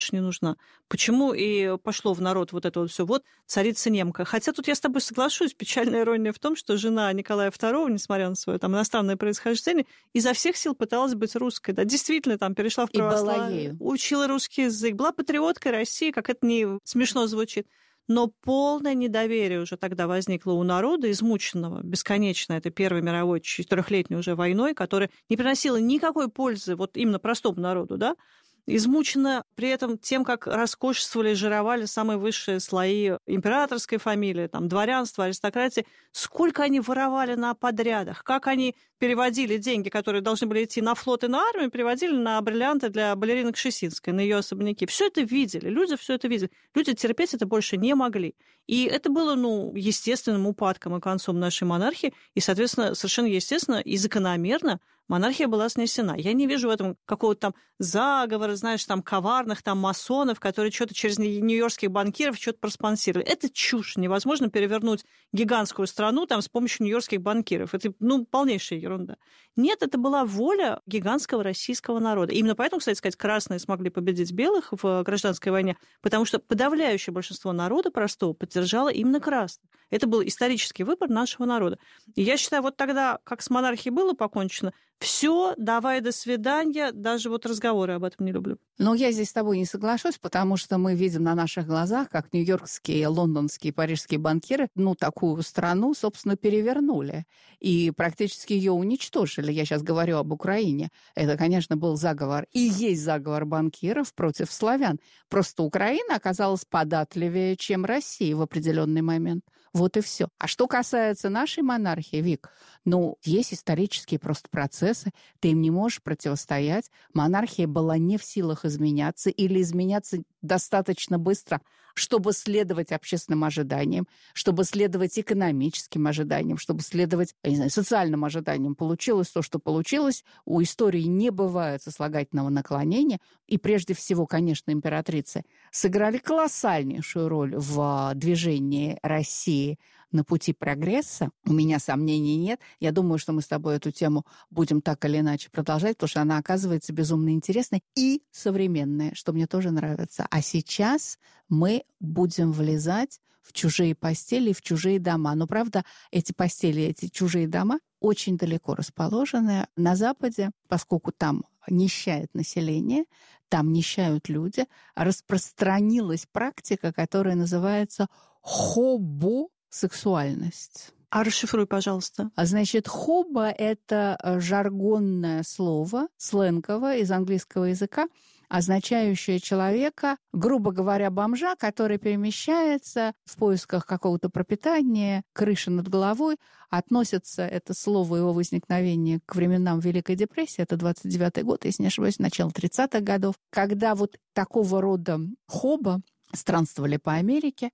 не нужна. Почему и пошло в народ вот это вот все? Вот царица немка. Хотя тут я с тобой соглашусь, печальная ирония в том, что жена Николая II, несмотря на свое там иностранное происхождение, изо всех сил пыталась быть русской. Да, действительно, там перешла в православие, учила русский язык, была патриоткой России, как это не смешно звучит. Но полное недоверие уже тогда возникло у народа, измученного бесконечно этой Первой мировой 4-летней уже войной, которая не приносила никакой пользы вот именно простому народу, да, измучена при этом тем, как роскошествовали и жировали самые высшие слои императорской фамилии, там, дворянства, аристократии, сколько они воровали на подрядах, как они переводили деньги, которые должны были идти на флот и на армию, переводили на бриллианты для балерины Кшесинской, на ее особняки. Все это видели, люди все это видели. Люди терпеть это больше не могли. И это было, естественным упадком и концом нашей монархии, и, соответственно, совершенно естественно и закономерно монархия была снесена. Я не вижу в этом какого-то там заговора, знаешь, там коварных там масонов, которые что-то через нью-йоркских банкиров что-то проспонсировали. Это чушь. Невозможно перевернуть гигантскую страну там с помощью нью-йоркских банкиров. Это, полнейшая ерунда. Нет, это была воля гигантского российского народа. Именно поэтому, кстати сказать, красные смогли победить белых в гражданской войне, потому что подавляющее большинство народа простого поддержало именно красных. Это был исторический выбор нашего народа. И я считаю, вот тогда, как с монархией было покончено, все, давай, до свидания, даже вот разговоры об этом не люблю. Но я здесь с тобой не соглашусь, потому что мы видим на наших глазах, как нью-йоркские, лондонские, парижские банкиры, такую страну, собственно, перевернули и практически ее уничтожили. Я сейчас говорю об Украине. Это, конечно, был заговор. И есть заговор банкиров против славян. Просто Украина оказалась податливее, чем Россия в определенный момент. Вот и все. А что касается нашей монархии, Вик, есть исторические просто процессы, ты им не можешь противостоять. Монархия была не в силах изменяться или изменяться достаточно быстро, чтобы следовать общественным ожиданиям, чтобы следовать экономическим ожиданиям, чтобы следовать, социальным ожиданиям. Получилось то, что получилось. У истории не бывает сослагательного наклонения. И прежде всего, конечно, императрицы сыграли колоссальнейшую роль в движении России на пути прогресса. У меня сомнений нет. Я думаю, что мы с тобой эту тему будем так или иначе продолжать, потому что она оказывается безумно интересной и современная, что мне тоже нравится. А сейчас мы будем влезать в чужие постели, в чужие дома. Но, правда, эти постели, эти чужие дома очень далеко расположены на Западе, поскольку там нищает население, там нищают люди, распространилась практика, которая называется хобосексуальность. А расшифруй, пожалуйста. Значит, хоба – это жаргонное слово, сленговое из английского языка, означающее человека, грубо говоря, бомжа, который перемещается в поисках какого-то пропитания, крыши над головой. Относится это слово, его возникновение к временам Великой депрессии, это 29-й год, если не ошибаюсь, начало 30-х годов, когда вот такого рода хоба странствовали по Америке,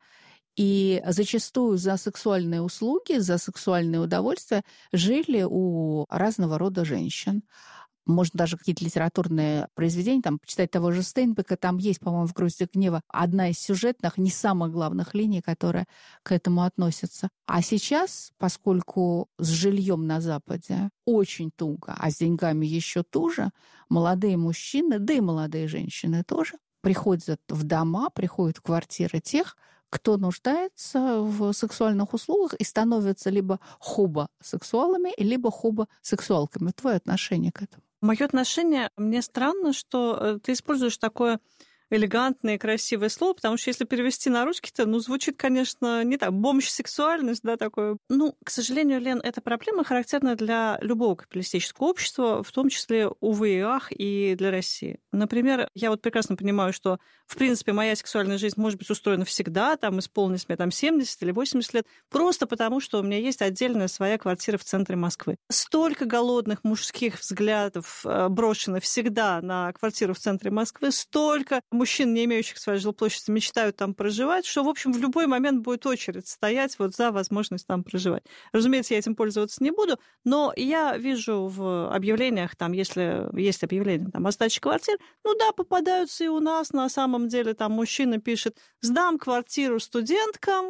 и зачастую за сексуальные услуги, за сексуальные удовольствия жили у разного рода женщин. Можно даже какие-то литературные произведения, там, почитать того же Стейнбека, там есть, по-моему, в «Грусти гнева» одна из сюжетных, не самых главных линий, которая к этому относится. А сейчас, поскольку с жильем на Западе очень туго, а с деньгами еще туже, молодые мужчины, да и молодые женщины тоже, приходят в дома, приходят в квартиры тех, кто нуждается в сексуальных услугах и становятся либо хобосексуалами, либо хобосексуалками. Твое отношение к этому? Мое отношение, мне странно, что ты используешь такое элегантное и красивое слово, потому что если перевести на русский-то, звучит, конечно, не так. Бомж-сексуальность, да, такое. К сожалению, Лен, эта проблема характерна для любого капиталистического общества, в том числе, увы и ах, и для России. Например, я вот прекрасно понимаю, что, в принципе, моя сексуальная жизнь может быть устроена всегда, исполнилось мне 70 или 80 лет, просто потому, что у меня есть отдельная своя квартира в центре Москвы. Столько голодных мужских взглядов брошено всегда на квартиру в центре Москвы, столько мужчин, не имеющих своей жилплощади, мечтают там проживать, что, в общем, в любой момент будет очередь стоять за возможность там проживать. Разумеется, я этим пользоваться не буду, но я вижу в объявлениях, если есть объявление о сдаче квартир, попадаются и у нас, на самом деле, мужчина пишет: сдам квартиру студенткам,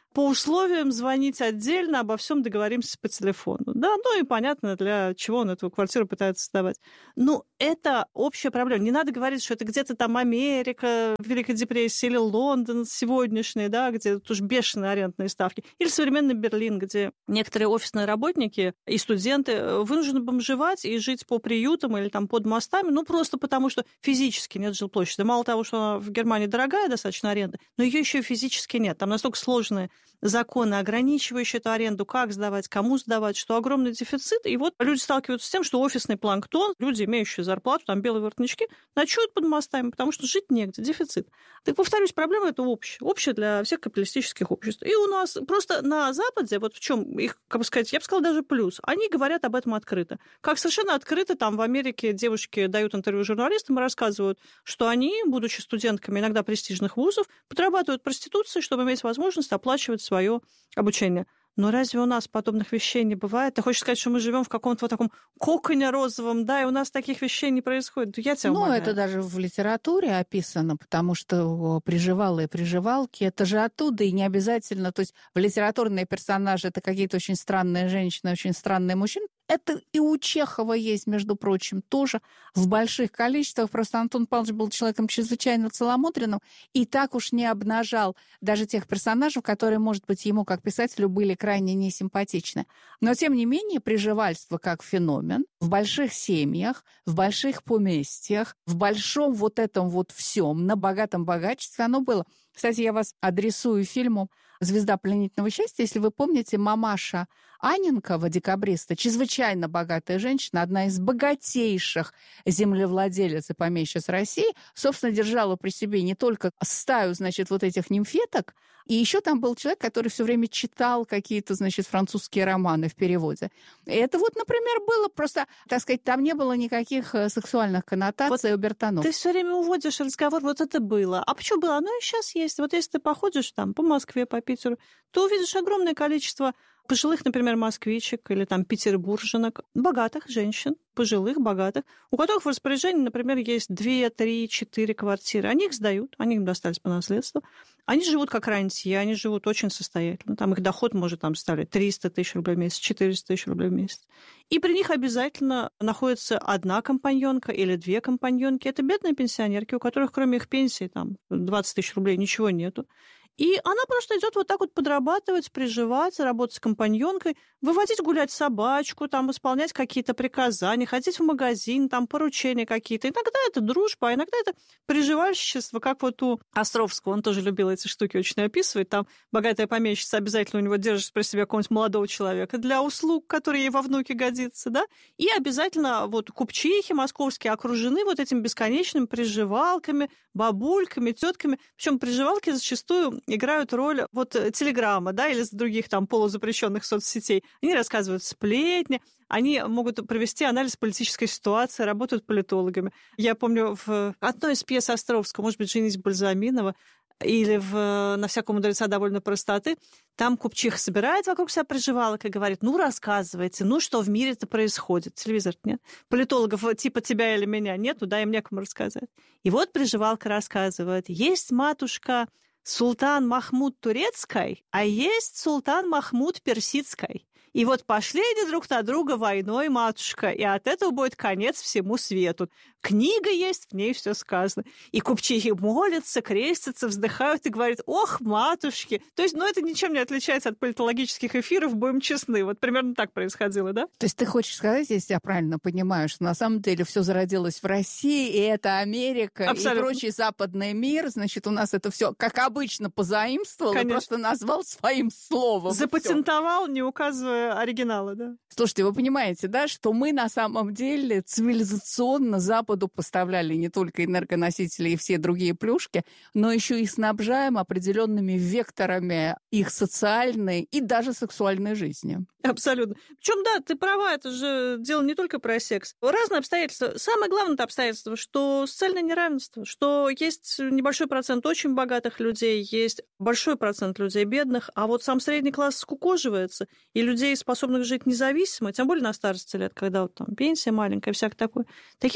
по условиям звонить отдельно, обо всем договоримся по телефону. Да, ну и понятно, для чего он эту квартиру пытается сдавать. Ну, это общая проблема. Не надо говорить, что это где-то там Америка, Великая депрессия, или Лондон сегодняшний, да, где тоже бешеные арендные ставки, или современный Берлин, где некоторые офисные работники и студенты вынуждены бомжевать и жить по приютам или там под мостами, ну, просто потому что физически нет жилплощади. Мало того, что она в Германии дорогая достаточно аренда, но ее еще и физически нет. Там настолько сложные законы, ограничивающие эту аренду, как сдавать, кому сдавать, что огромный дефицит. И вот люди сталкиваются с тем, что офисный планктон, люди, имеющие зарплату, там белые воротнички, ночуют под мостами, потому что жить негде, дефицит. Так, повторюсь, проблема это общая для всех капиталистических обществ. И у нас просто на Западе, вот в чем их, как бы сказать, я бы сказала, даже плюс, они говорят об этом открыто. Как совершенно открыто там в Америке девушки дают интервью журналистам и рассказывают, что они, будучи студентками иногда престижных вузов, подрабатывают проституцией, чтобы иметь возможность оплачивать свое обучение. Но разве у нас подобных вещей не бывает? Ты хочешь сказать, что мы живем в каком-то вот таком коконе розовом, да, и у нас таких вещей не происходит? Я тебя умоляю. Это даже в литературе описано, потому что приживалые приживалки, это же оттуда, и не обязательно, то есть в литературные персонажи это какие-то очень странные женщины, очень странные мужчины. Это и у Чехова есть, между прочим, тоже в больших количествах. Просто Антон Павлович был человеком чрезвычайно целомудренным и так уж не обнажал даже тех персонажей, которые, может быть, ему как писателю были крайне несимпатичны. Но, тем не менее, приживальство как феномен в больших семьях, в больших поместьях, в большом вот этом вот всем, на богатом богачестве оно было. Кстати, я вас адресую фильму «Звезда пленительного счастья». Если вы помните, мамаша Анненкова, декабриста, чрезвычайно богатая женщина, одна из богатейших землевладелец и помещиц России, собственно, держала при себе не только стаю, значит, вот этих нимфеток, и еще там был человек, который все время читал какие-то, значит, французские романы в переводе. И это вот, например, было просто, так сказать, там не было никаких сексуальных коннотаций у Бертонов. Ты все время уводишь разговор, вот это было. А почему было? Оно и сейчас есть. Вот если ты походишь там по Москве, по Питеру, то увидишь огромное количество пожилых, например, москвичек или там петербурженок, богатых женщин, пожилых, богатых, у которых в распоряжении, например, есть 2, 3, 4 квартиры. Они их сдают, они им достались по наследству. Они живут как рантье, они живут очень состоятельно. Там их доход может там составлять 300 тысяч рублей в месяц, 400 тысяч рублей в месяц. И при них обязательно находится одна компаньонка или 2 компаньонки. Это бедные пенсионерки, у которых кроме их пенсии там 20 тысяч рублей ничего нету. И она просто идет вот так вот подрабатывать, приживаться, работать с компаньонкой, выводить гулять собачку, там, исполнять какие-то приказания, ходить в магазин, там, поручения какие-то. Иногда это дружба, а иногда это приживальщичество, как вот у Островского. Он тоже любил эти штуки очень описывать. Там богатая помещица обязательно у него держит при себе какого-нибудь молодого человека для услуг, который ей во внуке годится, да? И обязательно вот купчихи московские окружены вот этими бесконечными приживалками, бабульками, тетками. Причем приживалки зачастую играют роль вот Телеграма, да, или с других там полузапрещенных соцсетей. Они рассказывают сплетни, они могут провести анализ политической ситуации, работают политологами. Я помню в одной из пьес Островского, может быть, «Женись Бальзаминова», или «На всякого мудреца довольно простоты», там купчиха собирает вокруг себя приживалок и говорит: ну, рассказывайте, ну, что в мире-то происходит. Телевизор нет. Политологов типа тебя или меня нету, да, им некому рассказать. И вот приживалка рассказывает: есть, матушка, султан Махмуд Турецкой, а есть султан Махмуд Персидской. И вот пошли они друг на друга войной, матушка, и от этого будет конец всему свету. Книга есть, в ней все сказано. И купчихи молятся, крестятся, вздыхают и говорят: ох, матушки. То есть, это ничем не отличается от политологических эфиров, будем честны. Вот примерно так происходило, да? То есть ты хочешь сказать, если я правильно понимаю, что на самом деле все зародилось в России, и это Америка, абсолютно, и прочий западный мир, значит, у нас это все, как обычно, позаимствовал, и просто назвал своим словом. Запатентовал, не указывая оригинала, да? Слушайте, вы понимаете, да, что мы на самом деле цивилизационно Западу поставляли не только энергоносители и все другие плюшки, но еще и снабжаем определенными векторами их социальной и даже сексуальной жизни. Абсолютно. Причем, да, ты права, это же дело не только про секс. Разные обстоятельства. Самое главное обстоятельство, что социальное неравенство, что есть небольшой процент очень богатых людей, есть большой процент людей бедных, а вот сам средний класс скукоживается, и людей, способных жить независимо, тем более на старости лет, когда вот там пенсия маленькая, всякое такое, таких людей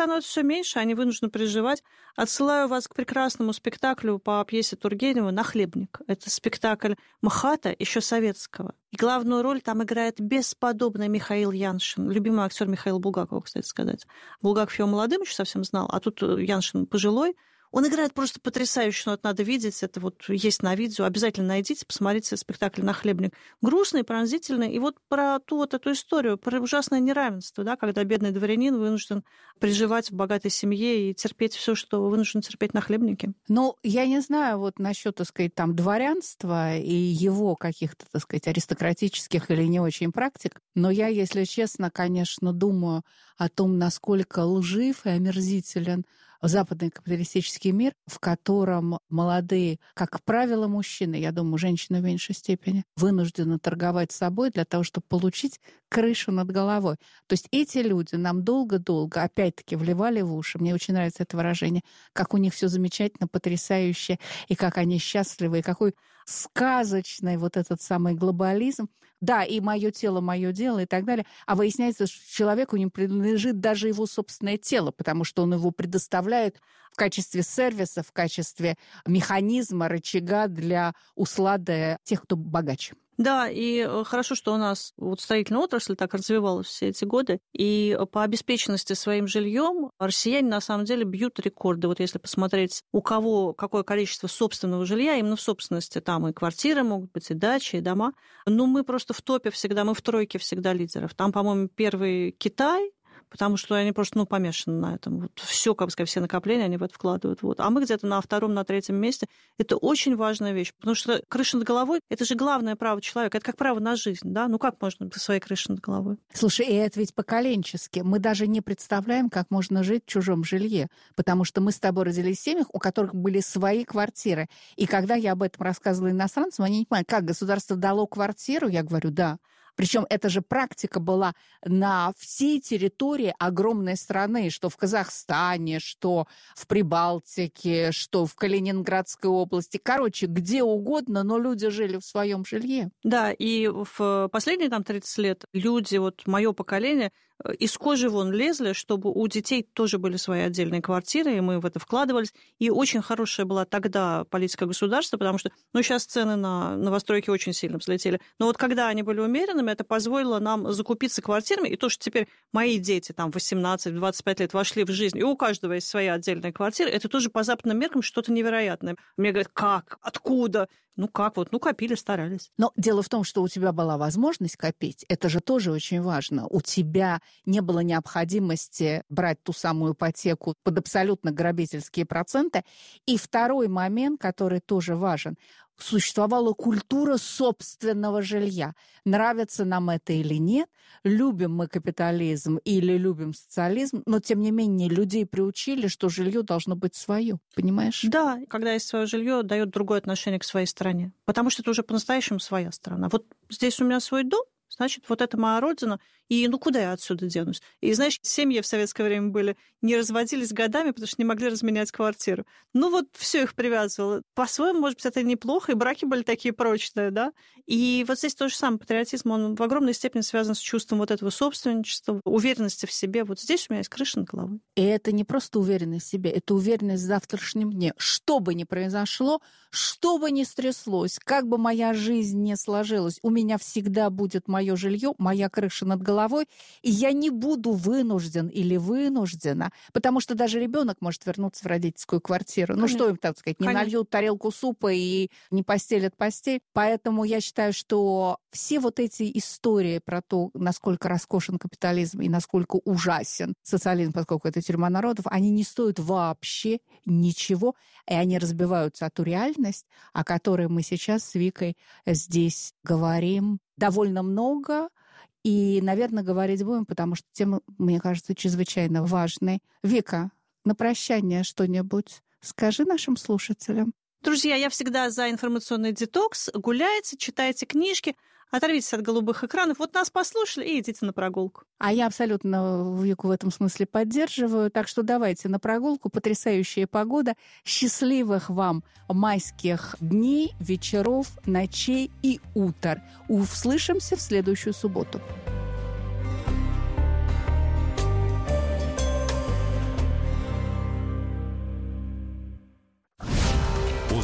становится все меньше, они вынуждены переживать. Отсылаю вас к прекрасному спектаклю по пьесе Тургенева «Нахлебник». Это спектакль МХАТа, еще советского. И главную роль там играет бесподобный Михаил Яншин, любимый актер Михаила Булгакова, кстати сказать. Булгаков его молодым еще совсем знал, а тут Яншин пожилой. Он играет просто потрясающе, но это надо видеть, это вот есть на видео. Обязательно найдите, посмотрите спектакль «Нахлебник». Грустный, пронзительный. И вот про ту вот эту историю, про ужасное неравенство, да, когда бедный дворянин вынужден приживать в богатой семье и терпеть все, что вынужден терпеть нахлебники. Ну, я не знаю вот насчет, так сказать, там дворянства и его каких-то, так сказать, аристократических или не очень практик, но я, если честно, конечно, думаю о том, насколько лжив и омерзителен западный капиталистический мир, в котором молодые, как правило, мужчины, я думаю, женщины в меньшей степени, вынуждены торговать собой для того, чтобы получить крышу над головой. То есть эти люди нам долго-долго, опять-таки, вливали в уши, мне очень нравится это выражение, как у них все замечательно, потрясающе, и как они счастливы, и какой сказочный вот этот самый глобализм. Да, и мое тело, мое дело и так далее. А выясняется, что человеку не принадлежит даже его собственное тело, потому что он его предоставляет в качестве сервиса, в качестве механизма, рычага для услады тех, кто богаче. Да, и хорошо, что у нас вот строительная отрасль так развивалась все эти годы, и по обеспеченности своим жильем россияне на самом деле бьют рекорды. Вот если посмотреть, у кого какое количество собственного жилья, именно в собственности, там и квартиры могут быть, и дачи, и дома. Но мы просто в топе всегда, мы в тройке всегда лидеров. Там, по-моему, первый Китай, потому что они просто, помешаны на этом. Вот все, как бы сказать, все накопления они в это вкладывают. Вот. А мы где-то на втором, на третьем месте. Это очень важная вещь, потому что крыша над головой – это же главное право человека. Это как право на жизнь, да? Ну как можно без своей крыши над головой? Слушай, и это ведь поколенчески. Мы даже не представляем, как можно жить в чужом жилье, потому что мы с тобой родились в семьях, у которых были свои квартиры. И когда я об этом рассказывала иностранцам, они не понимают, как государство дало квартиру? Я говорю, да. Причем эта же практика была на всей территории огромной страны, что в Казахстане, что в Прибалтике, что в Калининградской области. Короче, где угодно, но люди жили в своем жилье. Да, и в последние 30 лет люди, вот мое поколение, из кожи вон лезли, чтобы у детей тоже были свои отдельные квартиры, и мы в это вкладывались. И очень хорошая была тогда политика государства, потому что, сейчас цены на новостройки очень сильно взлетели. Но вот когда они были умеренными, это позволило нам закупиться квартирами, и то, что теперь мои дети, 18-25 лет, вошли в жизнь, и у каждого есть своя отдельная квартира, это тоже по западным меркам что-то невероятное. Мне говорят, как? Откуда? Копили, старались. Но дело в том, что у тебя была возможность копить. Это же тоже очень важно. У тебя не было необходимости брать ту самую ипотеку под абсолютно грабительские проценты. И второй момент, который тоже важен. Существовала культура собственного жилья. Нравится нам это или нет, любим мы капитализм или любим социализм, но, тем не менее, людей приучили, что жилье должно быть свое. Понимаешь? Да, когда есть свое жилье, дает другое отношение к своей стране. Потому что это уже по-настоящему своя страна. Вот здесь у меня свой дом, значит, вот это моя родина, и куда я отсюда денусь? И, знаешь, семьи в советское время были, не разводились годами, потому что не могли разменять квартиру. Все их привязывало. По-своему, может быть, это неплохо, и браки были такие прочные, да? И вот здесь то же самое. Патриотизм, он в огромной степени связан с чувством вот этого собственничества, уверенности в себе. Вот здесь у меня есть крыша над головой. И это не просто уверенность в себе, это уверенность в завтрашнем дне. Что бы ни произошло, что бы ни стряслось, как бы моя жизнь не сложилась, у меня всегда будет мое жилье, моя крыша над головой, и я не буду вынужден или вынуждена, потому что даже ребенок может вернуться в родительскую квартиру. Конечно. Что им, так сказать, не Конечно. нальют тарелку супа и не постелят постель. Поэтому я считаю, что все вот эти истории про то, насколько роскошен капитализм и насколько ужасен социализм, поскольку это тюрьма народов, они не стоят вообще ничего, и они разбиваются о ту реальность, о которой мы сейчас с Викой здесь говорим довольно много. И, наверное, говорить будем, потому что тема, мне кажется, чрезвычайно важной. Вика, на прощание что-нибудь скажи нашим слушателям. Друзья, я всегда за информационный детокс. Гуляйте, читайте книжки, оторвитесь от голубых экранов. Вот нас послушали и идите на прогулку. А я абсолютно Вику в этом смысле поддерживаю. Так что давайте на прогулку. Потрясающая погода. Счастливых вам майских дней, вечеров, ночей и утр. Услышимся в следующую субботу.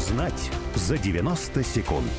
Узнать за 90 секунд.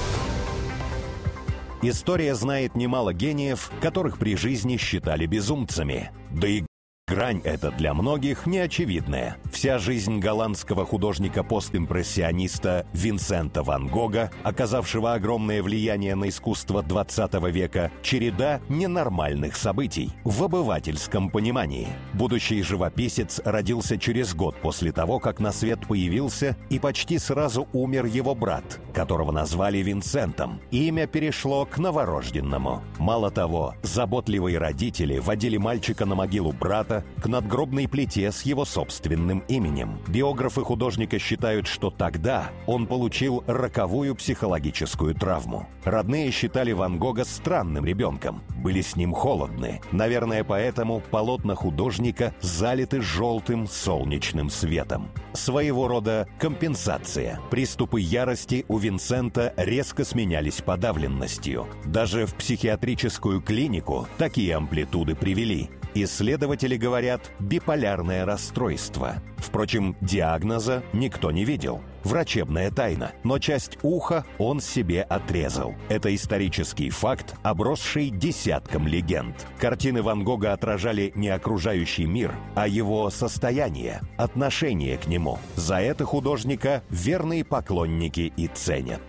История знает немало гениев, которых при жизни считали безумцами. Да и грань эта для многих неочевидная. Вся жизнь голландского художника-постимпрессиониста Винсента ван Гога, оказавшего огромное влияние на искусство XX века, череда ненормальных событий в обывательском понимании. Будущий живописец родился через год после того, как на свет появился, и почти сразу умер его брат, которого назвали Винсентом. Имя перешло к новорожденному. Мало того, заботливые родители водили мальчика на могилу брата, к надгробной плите с его собственным именем. Биографы художника считают, что тогда он получил роковую психологическую травму. Родные считали Ван Гога странным ребенком, были с ним холодны. Наверное, поэтому полотна художника залиты желтым солнечным светом. Своего рода компенсация. Приступы ярости у Винсента резко сменялись подавленностью. Даже в психиатрическую клинику такие амплитуды привели. Исследователи говорят биполярное расстройство. Впрочем, диагноза никто не видел. Врачебная тайна, но часть уха он себе отрезал. Это исторический факт, обросший десятком легенд. Картины Ван Гога отражали не окружающий мир, а его состояние, отношение к нему. За это художника верные поклонники и ценят.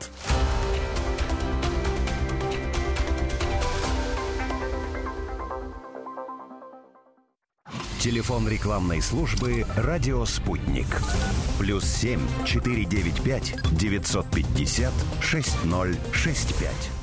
Телефон рекламной службы «Радио Спутник». +7 495 950 6065.